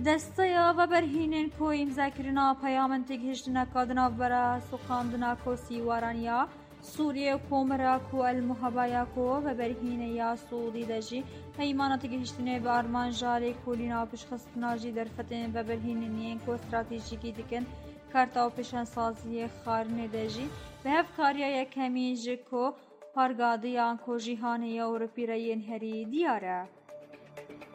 دەستەیە بە بەرهینên کۆ ئیمزاکردنا پەیامên تێگەیشتنەکە دناوبەرە سوقاندنا کۆسی وارانیا سووریە و کۆمەرەک و ئەلموهەبایە کۆ بە بەرهینەیە سوودی دەژی پەیمانە تێگەیشتنێ بە ئارمان ژارێک کۆلینا و پشخستناژی دەرفەتێن بە بەرهینێن کۆ استراتیژیکی دکن کارتا و پیشەنسازیە خارنێ دەژی بە هەفکاریە یەکەمی ji کۆ پارگادیان کۆ جیهانەیە و ڕپیرەیên herî diyar e.